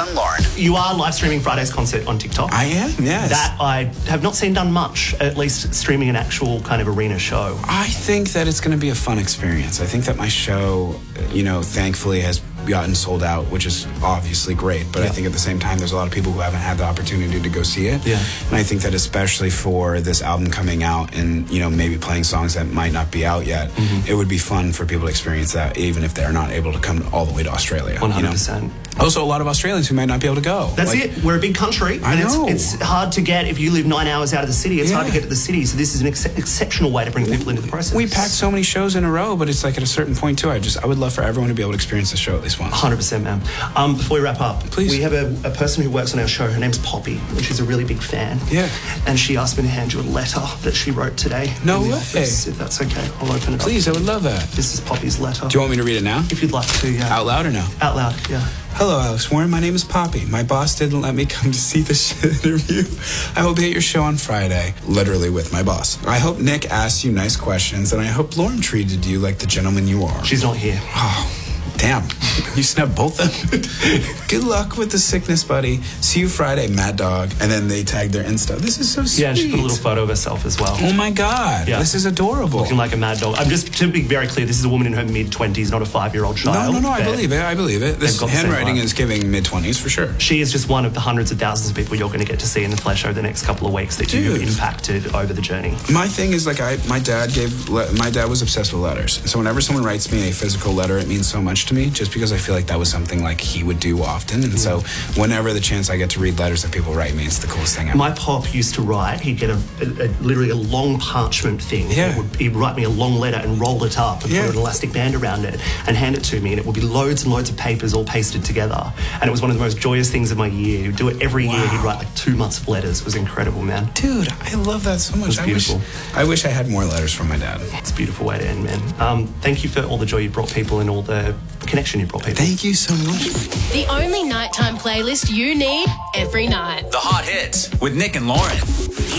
and Lauren. You are live streaming Friday's concert on TikTok. I am, yes. That I have not seen done much, at least streaming an actual kind of arena show. I think that it's going to be a fun experience. I think that my show, thankfully has gotten sold out, which is obviously great, but I think at the same time there's a lot of people who haven't had the opportunity to go see it. Yeah. And I think that especially for this album coming out and maybe playing songs that might not be out yet, it would be fun for people to experience that even if they're not able to come all the way to Australia. 100%. Also, a lot of Australians who might not be able to go. That's it. We're a big country. I know. It's hard to get, if you live 9 hours out of the city, it's hard to get to the city. So this is an exceptional way to bring people into the process. We packed so many shows in a row, but it's like at a certain point too, I would love for everyone to be able to experience the show at least once. 100%, man. Before we wrap up, please. We have a person who works on our show. Her name's Poppy, and she's a really big fan. Yeah. And she asked me to hand you a letter that she wrote today. No way. Office, if that's okay. I'll open it up. Please, I would love that. This is Poppy's letter. Do you want me to read it now? If you'd like to, yeah. Out loud or no? Out loud, yeah. Hello, Alex Warren. My name is Poppy. My boss didn't let me come to see the interview. I will be at your show on Friday, literally with my boss. I hope Nick asked you nice questions, and I hope Lauren treated you like the gentleman you are. She's not here. Oh, damn. You snubbed both of them. Good luck with the sickness, buddy. See you Friday, Mad Dog. And then they tagged their Insta. This is so sweet. Yeah, and she put a little photo of herself as well. Oh, my God. Yeah. This is adorable. Looking like a mad dog. I'm just, to be very clear, this is a woman in her mid-20s, not a 5-year-old child. No, I believe it. This handwriting is giving mid-20s for sure. She is just one of the hundreds of thousands of people you're going to get to see in the flesh over the next couple of weeks that you've impacted over the journey. My thing is, my dad was obsessed with letters. So whenever someone writes me a physical letter, it means so much to me, just because I feel like that was something like he would do often. And so whenever the chance I get to read letters that people write me, it's the coolest thing ever. My pop used to write, he'd get literally a long parchment thing. Yeah. He'd write me a long letter and roll it up and put an elastic band around it and hand it to me, and it would be loads and loads of papers all pasted together. And it was one of the most joyous things of my year. He'd do it every year. He'd write like 2 months of letters. It was incredible, man. Dude, I love that so much. It was beautiful. I wish I had more letters from my dad. It's a beautiful way to end, man. Thank you for all the joy you brought people and all the connection you brought people. Thank you so much. The only nighttime playlist you need every night. The Hot Hits with Nick and Lauren.